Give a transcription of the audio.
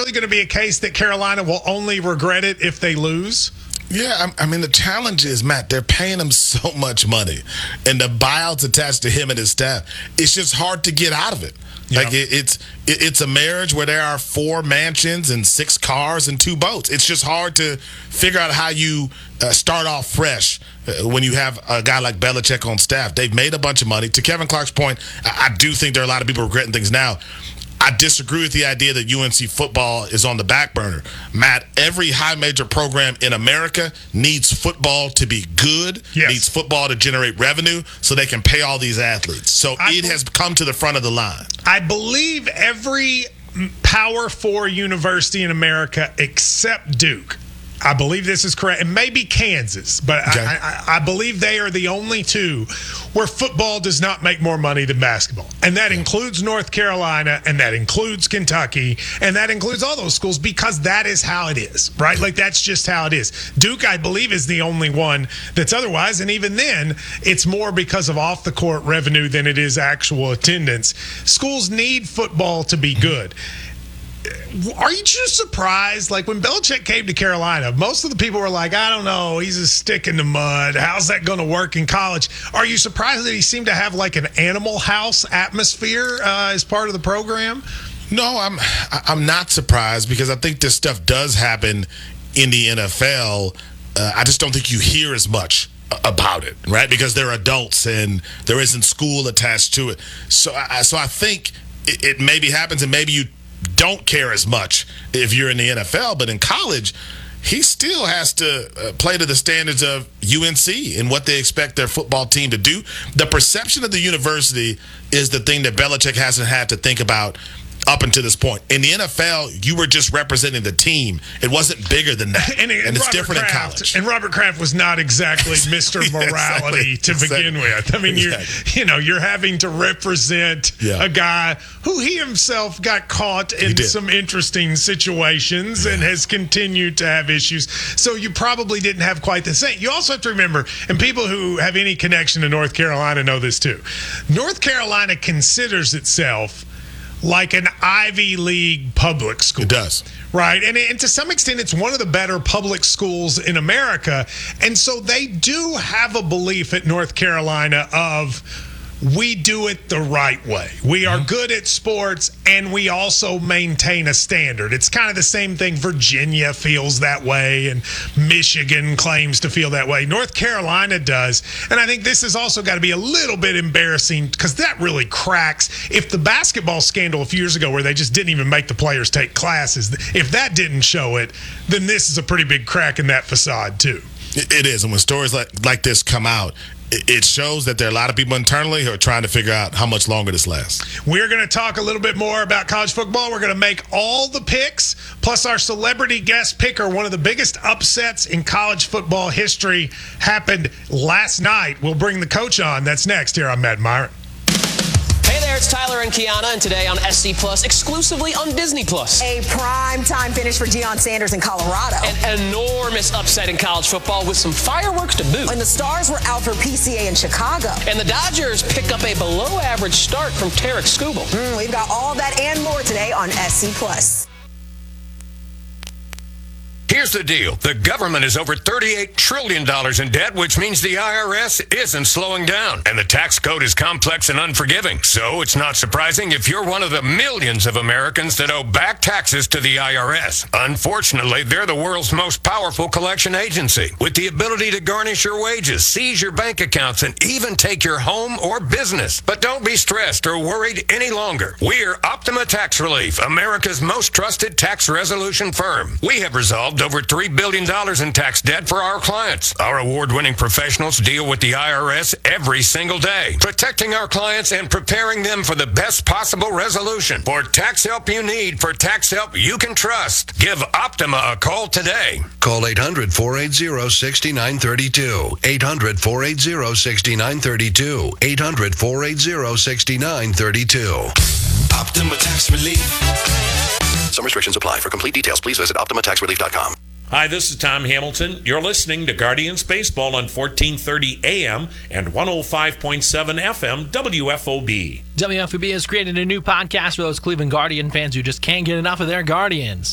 really going to be a case that Carolina will only regret it if they lose? Yeah, I mean, the challenge is, Matt, they're paying him so much money, and the buyouts attached to him and his staff, it's just hard to get out of it. Yeah. Like, it's a marriage where there are 4 mansions and 6 cars and 2 boats. It's just hard to figure out how you start off fresh when you have a guy like Belichick on staff. They've made a bunch of money. To Kevin Clark's point, I do think there are a lot of people regretting things now. I disagree with the idea that UNC football is on the back burner. Matt, every high major program in America needs football to be good, needs football to generate revenue so they can pay all these athletes. So it has come to the front of the line. I believe every Power 4 university in America except Duke, I believe this is correct, and maybe Kansas, but okay. I believe they are the only 2 where football does not make more money than basketball. And that includes North Carolina, and that includes Kentucky, and that includes all those schools because that is how it is, right? Like, that's just how it is. Duke, I believe, is the only one that's otherwise, and even then, it's more because of off-the-court revenue than it is actual attendance. Schools need football to be good. Are you just surprised? Like, when Belichick came to Carolina, most of the people were like, I don't know, he's a stick in the mud. How's that going to work in college? Are you surprised that he seemed to have like an Animal House atmosphere as part of the program? No, I'm not surprised because I think this stuff does happen in the NFL. I just don't think you hear as much about it, right? Because they're adults and there isn't school attached to it. So I think it maybe happens, and maybe you don't care as much if you're in the NFL, but in college, he still has to play to the standards of UNC and what they expect their football team to do. The perception of the university is the thing that Belichick hasn't had to think about up until this point. In the NFL, you were just representing the team. It wasn't bigger than that. And it's different in college. And Robert Kraft was not exactly Mr. Morality to begin with. I mean, you're having to represent a guy who he himself got caught in some interesting situations and has continued to have issues. So you probably didn't have quite the same. You also have to remember, and people who have any connection to North Carolina know this too, North Carolina considers itself like an Ivy League public school. It does. Right? And to some extent, it's one of the better public schools in America. And so they do have a belief at North Carolina of, we do it the right way. We are good at sports, and we also maintain a standard. It's kind of the same thing Virginia feels that way, and Michigan claims to feel that way. North Carolina does. And I think this has also got to be a little bit embarrassing because that really cracks. If the basketball scandal a few years ago where they just didn't even make the players take classes, if that didn't show it, then this is a pretty big crack in that facade too. It is. And when stories like this come out, it shows that there are a lot of people internally who are trying to figure out how much longer this lasts. We're going to talk a little bit more about college football. We're going to make all the picks, plus our celebrity guest picker. One of the biggest upsets in college football history happened last night. We'll bring the coach on. That's next here on Matt Myron. Hey there, it's Tyler and Kiana, and today on SC Plus, exclusively on Disney Plus. A prime-time finish for Deion Sanders in Colorado. An enormous upset in college football with some fireworks to boot. And the Stars were out for PCA in Chicago. And the Dodgers pick up a below-average start from Tarek Skubal. We've got all that and more today on SC Plus. Here's the deal. The government is over $38 trillion in debt, which means the IRS isn't slowing down. And the tax code is complex and unforgiving. So it's not surprising if you're one of the millions of Americans that owe back taxes to the IRS. Unfortunately, they're the world's most powerful collection agency, with the ability to garnish your wages, seize your bank accounts, and even take your home or business. But don't be stressed or worried any longer. We're Optima Tax Relief, America's most trusted tax resolution firm. We have resolved over $3 billion in tax debt for our clients. Our award-winning professionals deal with the IRS every single day, protecting our clients and preparing them for the best possible resolution. For tax help you need, for tax help you can trust, give Optima a call today. Call 800-480-6932. 800-480-6932. 800-480-6932. Optima Tax Relief. Some restrictions apply. For complete details, please visit OptimaTaxRelief.com. Hi, this is Tom Hamilton. You're listening to Guardians Baseball on 1430 AM and 105.7 FM WFOB. WFOB has created a new podcast for those Cleveland Guardian fans who just can't get enough of their Guardians.